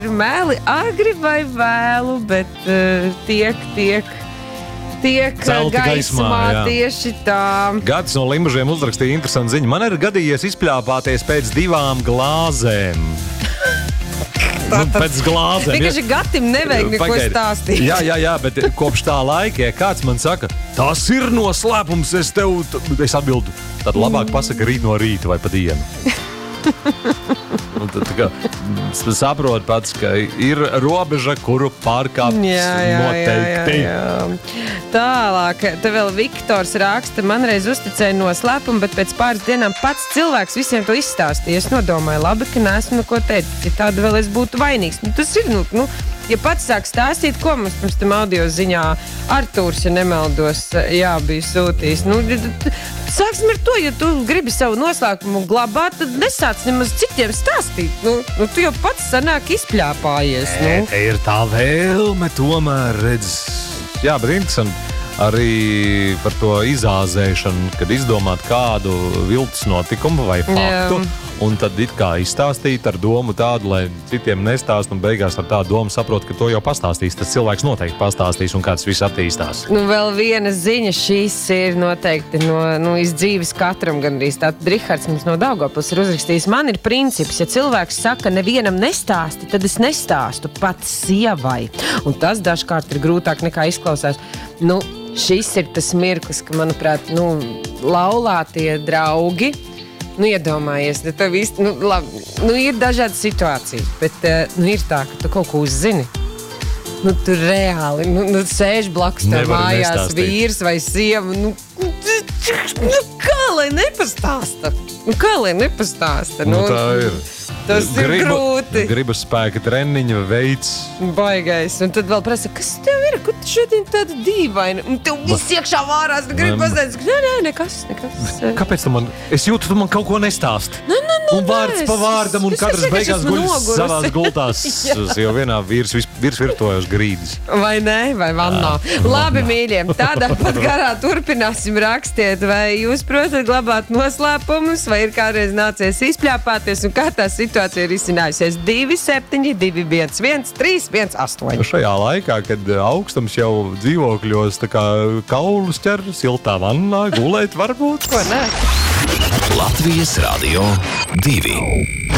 Mēli agri vai vēlu, bet tiek gaismā tieši tā. Gads no Limbažiem uzrakstīja interesantu ziņu. Man ir gadījies izpļāpāties pēc 2 glāzēm. Pēc glāzēm. Vienkārši Gatim nevajag neko stāstīt. Jā, bet kopš tā laika, ja kāds man saka, tas ir noslēpums, es atbildu, tad labāk pasaka rīt no rīta vai pa dienu. Saprot pats, ka ir robeža, kuru pārkāpt noteikti. Jā. Tālāk, te vēl Viktors raksta, man reiz uzticēja noslēpumu, bet pēc pāris dienām pats cilvēks visiem to izstāstīja. Es nodomāju, labi, ka neesmu neko teicis, citādi vēl es būtu vainīgs. Tas ir, ja pats sāk stāstīt, ko mums pirms tam audio ziņā Artūrs, ja nemaldos, bija sūtījis. Sāksim ar to, ja tu gribi savu noslēpumu glabāt, tad nesāc nemaz citiem stāstīt. Tu jau pats sanāk izpļāpājies. Te ir tā vēlme tomēr, redz. Jā, bet interesanti arī par to izāzēšanu, kad izdomāt kādu viltus notikumu vai faktu. Un tad it kā izstāstīt ar domu tādu, lai citiem nestāst, un beigās ar tādu domu saprot, ka to jau pastāstīs. Tas cilvēks noteikti pastāstīs, un kāds viss attīstās. Vēl viena ziņa, šīs ir noteikti no izdzīves katram gandrīz. Tātad Rihards mums no Daugavpils ir uzrakstījis, man ir princips, ja cilvēks saka, nevienam nestāsti, tad es nestāstu pats sievai. Un tas dažkārt ir grūtāk nekā izklausās. Šis ir tas mirklis, ka, manuprāt, laulātie draugi, iedomājies, tev īsti, ir dažādas situācijas, bet ir tā, ka tu kaut ko uzzini. Tu reāli, sēž blakus tev mājās vīrs vai sieva, kā lai nepastāsta? Tā ir. Tas ir grūti. Gribas spēka treniņa veids. Baigais. Un tad vēl prasa, kas tev ir? Kur tu šodien tāda dīvaina? Un tev viss iekšā vārās. Tu gribi pastāstīt. Nē, nekas. Kāpēc tu man? Es jūtu, tu man kaut ko nestāst. Un vārds pa vārdam, un katrs beigās guļas savās gultās. Jo vienā vīrs virtuojas grīdas. Vai ne? Vai vannā? Labi, mīļie. Tādā pat garā turpināsim rakstiet. Vai jūs protat glabāt noslēpumus, vai ir kādreiz nācies izpļāpāties, un kā tā situācija ir izcinājusies 27 211 318. Šajā laikā, kad augstums jau dzīvokļos tā kā kaulus ķer, siltā vannā gulēt varbūt. Ko ne? Latvijas Radio 2.